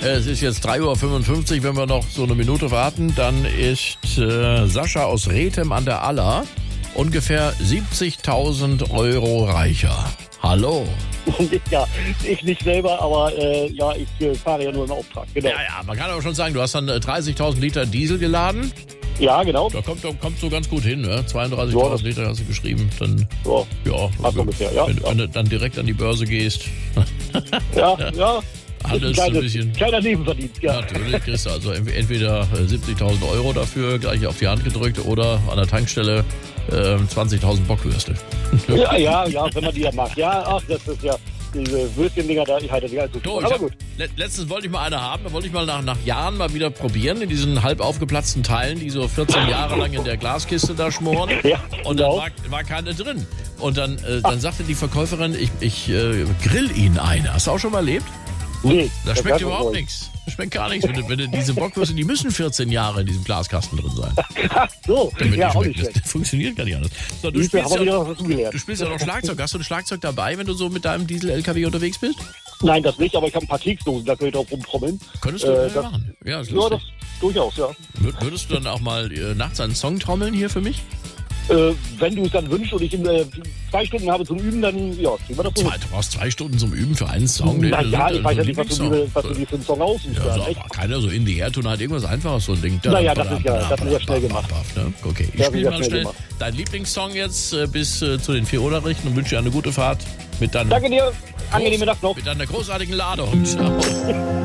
Es ist jetzt 3:55 Uhr, wenn wir noch so eine Minute warten, dann ist Sascha aus Rethem an der Aller ungefähr 70.000 Euro reicher. Hallo. Ja, ich nicht selber, aber ich fahre ja nur im Auftrag. Genau. Ja, man kann aber schon sagen, du hast dann 30.000 Liter Diesel geladen. Ja, genau. Da kommt so ganz gut hin, ne? 32.000 Liter hast du geschrieben. Dann, passt ungefähr, ja. Wenn du dann direkt an die Börse gehst. Ja. Alles ein bisschen. Kleiner Nebenverdienst, ja. Natürlich kriegst du also entweder 70.000 Euro dafür gleich auf die Hand gedrückt oder an der Tankstelle 20.000 Bockwürste. Ja, wenn man die ja mag. Ja, ach, das ist ja diese Würstchen-Dinger da, ich halte die allzu viel. Aber gut. Letztens wollte ich mal eine haben, da wollte ich mal nach Jahren mal wieder probieren, in diesen halb aufgeplatzten Teilen, die so 14 Jahre lang in der Glaskiste da schmoren. Ja, und dann war keine drin. Und dann sagte die Verkäuferin, ich grill Ihnen eine. Hast du auch schon mal erlebt? Nee. Da schmeckt überhaupt nichts. Das schmeckt gar nichts. Wenn du diese Bockwürste, die müssen 14 Jahre in diesem Glaskasten drin sein. Ach so, ja, auch nicht schlecht. Das funktioniert gar nicht anders. So, du spielst ja noch Schlagzeug. Hast du ein Schlagzeug dabei, wenn du so mit deinem Diesel-LKW unterwegs bist? Nein, das nicht, aber ich habe ein paar Keksdosen, da könnte ich drauf rumtrommeln. Könntest du das machen? Ja, ist lustig. Ja, das durchaus, ja. Würdest du dann auch mal nachts einen Song trommeln hier für mich? Wenn du es dann wünschst und ich 2 Stunden habe zum Üben, dann kriegen wir das so. Du brauchst 2 Stunden zum Üben für einen Song? Ich weiß ja nicht, was du dir für einen Song aussuchst. Ja, keiner so in the air tonight, irgendwas Einfaches, so ein Ding. Naja, das ist ja schnell gemacht. Ne? Okay, ich spiele mal schnell deinen Lieblingssong jetzt bis zu den 4 Uhr-Nachrichten und wünsche dir eine gute Fahrt mit deiner... Danke dir, angenehme Nacht noch. Mit deiner großartigen Ladung. Ciao.